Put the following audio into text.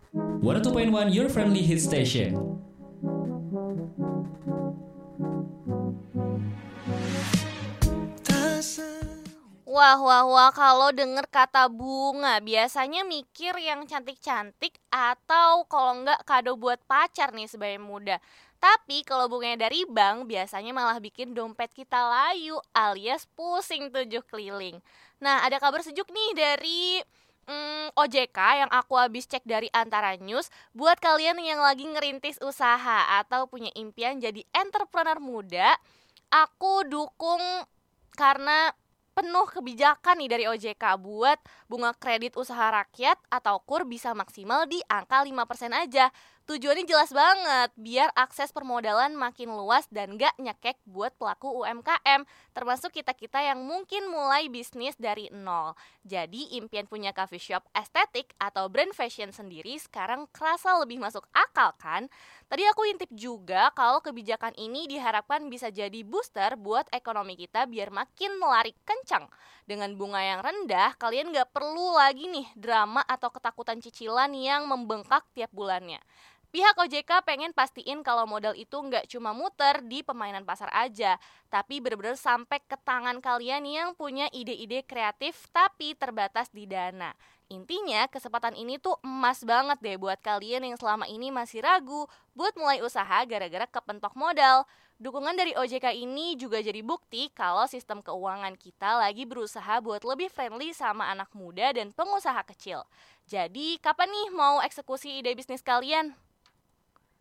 102.1 Your Friendly Hit Station. Wah, kalau denger kata bunga biasanya mikir yang cantik-cantik atau kalau enggak kado buat pacar nih sebagai muda. Tapi kalau bunganya dari bank biasanya malah bikin dompet kita layu alias pusing 7 keliling. Nah, ada kabar sejuk nih dari OJK yang aku habis cek dari Antara News. Buat kalian yang lagi ngerintis usaha atau punya impian jadi entrepreneur muda, aku dukung karena penuh kebijakan nih dari OJK buat bunga kredit usaha rakyat atau KUR bisa maksimal di angka 5% aja. Tujuannya jelas banget, biar akses permodalan makin luas dan gak nyekek buat pelaku UMKM, termasuk kita-kita yang mungkin mulai bisnis dari nol. Jadi impian punya coffee shop estetik atau brand fashion sendiri sekarang kerasa lebih masuk akal kan? Tadi aku intip juga kalau kebijakan ini diharapkan bisa jadi booster buat ekonomi kita biar makin melari kencang. Dengan bunga yang rendah, kalian gak perlu lagi nih drama atau ketakutan cicilan yang membengkak tiap bulannya. Pihak OJK pengen pastiin kalau modal itu nggak cuma muter di permainan pasar aja, tapi benar-benar sampai ke tangan kalian yang punya ide-ide kreatif tapi terbatas di dana. Intinya kesempatan ini tuh emas banget deh buat kalian yang selama ini masih ragu buat mulai usaha gara-gara kepentok modal. Dukungan dari OJK ini juga jadi bukti kalau sistem keuangan kita lagi berusaha buat lebih friendly sama anak muda dan pengusaha kecil. Jadi kapan nih mau eksekusi ide bisnis kalian?